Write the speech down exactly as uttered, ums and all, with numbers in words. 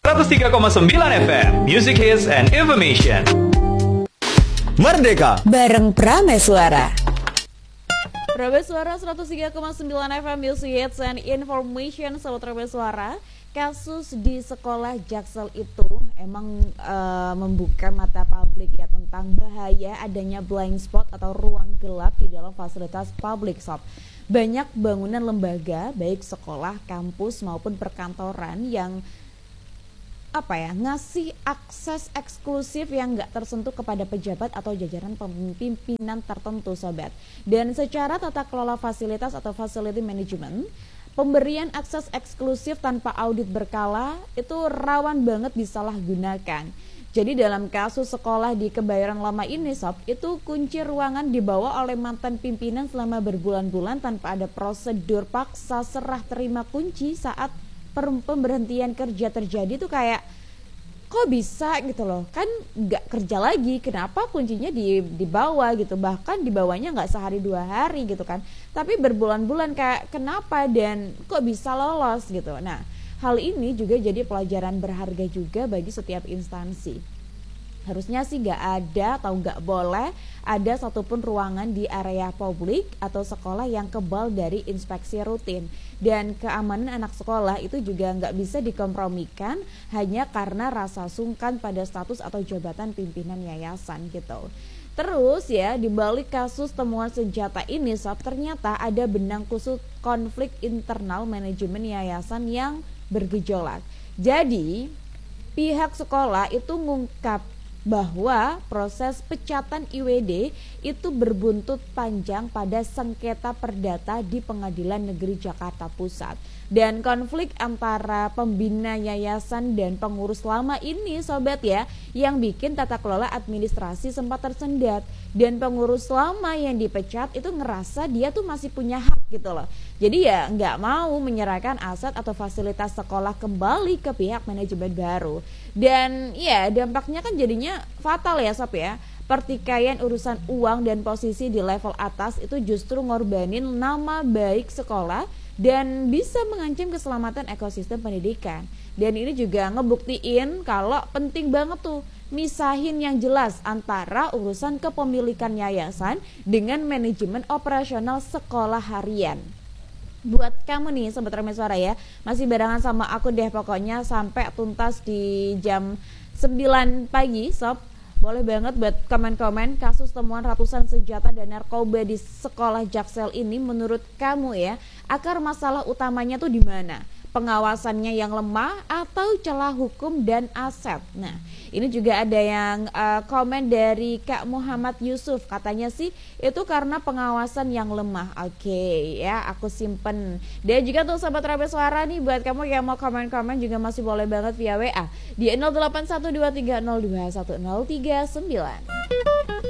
seratus tiga koma sembilan F M, Music Hits and Information. Merdeka bareng Prameswara. Prameswara seratus tiga koma sembilan F M, Music Hits and Information. Sobat Prameswara, kasus di sekolah Jaksel itu emang uh, membuka mata publik ya tentang bahaya adanya blind spot atau ruang gelap di dalam fasilitas publik, sob. Banyak bangunan lembaga, baik sekolah, kampus maupun perkantoran yang apa ya ngasih akses eksklusif yang nggak tersentuh kepada pejabat atau jajaran pimpinan tertentu, sobat. Dan secara tata kelola fasilitas atau facility management, pemberian akses eksklusif tanpa audit berkala itu rawan banget disalahgunakan. Jadi dalam kasus sekolah di Kebayoran Lama ini, sob, itu kunci ruangan dibawa oleh mantan pimpinan selama berbulan-bulan tanpa ada prosedur paksa serah terima kunci saat pemberhentian kerja terjadi. Tuh kayak kok bisa gitu loh, kan nggak kerja lagi, kenapa kuncinya di dibawa gitu, bahkan dibawanya nggak sehari dua hari gitu kan, tapi berbulan-bulan, kayak kenapa dan kok bisa lolos gitu. Nah, hal ini juga jadi pelajaran berharga juga bagi setiap instansi. Harusnya sih gak ada atau gak boleh ada satupun ruangan di area publik atau sekolah yang kebal dari inspeksi rutin. Dan keamanan anak sekolah itu juga gak bisa dikompromikan hanya karena rasa sungkan pada status atau jabatan pimpinan yayasan gitu. Terus ya, di balik kasus temuan senjata ini, sob, ternyata ada benang kusut konflik internal manajemen yayasan yang bergejolak. Jadi, pihak sekolah itu ngungkap bahwa proses pecatan I W D itu berbuntut panjang pada sengketa perdata di Pengadilan Negeri Jakarta Pusat. Dan konflik antara pembina yayasan dan pengurus lama ini, sobat ya, yang bikin tata kelola administrasi sempat tersendat. Dan pengurus lama yang dipecat itu ngerasa dia tuh masih punya hak gitu loh. Jadi ya nggak mau menyerahkan aset atau fasilitas sekolah kembali ke pihak manajemen baru. Dan ya dampaknya kan jadinya fatal ya, sob ya. Pertikaian urusan uang dan posisi di level atas itu justru ngorbanin nama baik sekolah dan bisa mengancam keselamatan ekosistem pendidikan. Dan ini juga ngebuktiin kalau penting banget tuh misahin yang jelas antara urusan kepemilikan yayasan dengan manajemen operasional sekolah harian. Buat kamu nih Sobat Prameswara ya, masih barengan sama aku deh pokoknya sampai tuntas di jam sembilan pagi, sob. Boleh banget buat komen-komen kasus temuan ratusan senjata dan narkoba di sekolah Jaksel ini menurut kamu ya, akar masalah utamanya tuh di mana? Pengawasannya yang lemah atau celah hukum dan aset? Nah, ini juga ada yang uh, komen dari Kak Muhammad Yusuf, katanya sih itu karena pengawasan yang lemah. Oke okay, ya, aku simpen. Dan juga tuh Sobat Prameswara nih, buat kamu yang mau komen-komen juga masih boleh banget via W A di nol delapan satu dua tiga nol dua satu nol tiga sembilan.